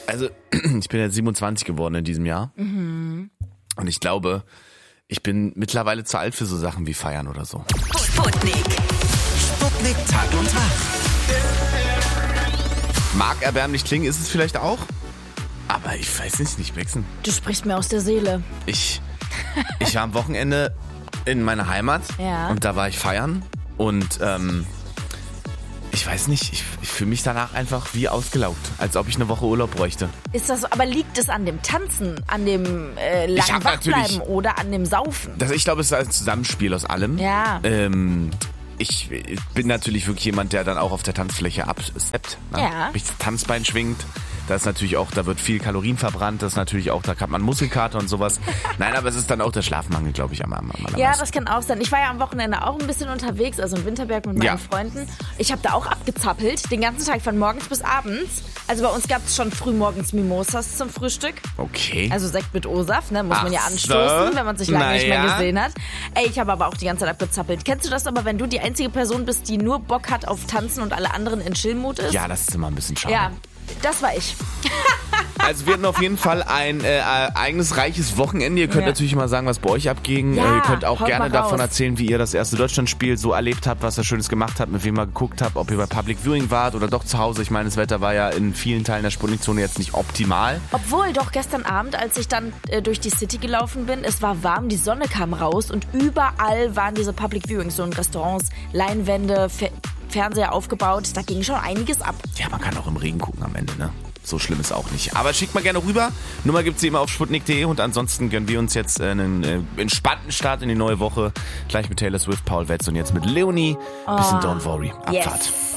Also, ich bin jetzt 27 geworden in diesem Jahr. Und ich glaube, ich bin mittlerweile zu alt für so Sachen wie feiern oder so. Sputnik Tag und Tag. Mag erbärmlich klingen, ist es vielleicht auch. Aber ich weiß nicht, Bexen. Du sprichst mir aus der Seele. Ich war am Wochenende in meiner Heimat und da war ich feiern und ich weiß nicht, ich fühle mich danach einfach wie ausgelaugt, als ob ich eine Woche Urlaub bräuchte. Ist das so, aber liegt es an dem Tanzen, an dem langen Wachbleiben oder an dem Saufen? Ich glaube, es ist ein Zusammenspiel aus allem. Ja. Ich bin natürlich wirklich jemand, der dann auch auf der Tanzfläche absteppt. Ne? Ja. Mich das Tanzbein schwingt. Da ist natürlich auch, da wird viel Kalorien verbrannt. Das ist natürlich auch, da hat man Muskelkater und sowas. Nein, aber es ist dann auch der Schlafmangel, glaube ich, am allermeisten. Ja, das kann auch sein. Ich war ja am Wochenende auch ein bisschen unterwegs, also in Winterberg mit meinen Freunden. Ich habe da auch abgezappelt, den ganzen Tag von morgens bis abends. Also bei uns gab es schon früh morgens Mimosas zum Frühstück. Okay. Also Sekt mit O-Saft, ne? Muss man ja anstoßen, wenn man sich lange nicht mehr gesehen hat. Ey, ich habe aber auch die ganze Zeit abgezappelt. Kennst du das aber, wenn du die einzige Person bist, die nur Bock hat auf Tanzen und alle anderen in Chill-Mut ist? Ja, das ist immer ein bisschen schade. Ja, das war ich. Also wir hatten auf jeden Fall ein eigenes reiches Wochenende. Ihr könnt natürlich mal sagen, was bei euch abging. Ja, ihr könnt auch haut gerne mal davon raus. erzählen, wie ihr das erste Deutschlandspiel so erlebt habt, was ihr Schönes gemacht habt, mit wem ihr geguckt habt, ob ihr bei Public Viewing wart oder doch zu Hause. Ich meine, das Wetter war ja in vielen Teilen der Sputnikzone jetzt nicht optimal. Obwohl, doch gestern Abend, als ich dann durch die City gelaufen bin, es war warm, die Sonne kam raus und überall waren diese Public Viewings, so in Restaurants, Leinwände, Fernseher aufgebaut. Da ging schon einiges ab. Ja, man kann auch im Regen gucken am Ende, ne? So schlimm ist auch nicht. Aber schickt mal gerne rüber. Nummer gibt's immer auf sputnik.de und ansonsten gönnen wir uns jetzt einen entspannten Start in die neue Woche. Gleich mit Taylor Swift, Paul Wetz und jetzt mit Leonie. Bisschen Don't Worry. Abfahrt. Yes.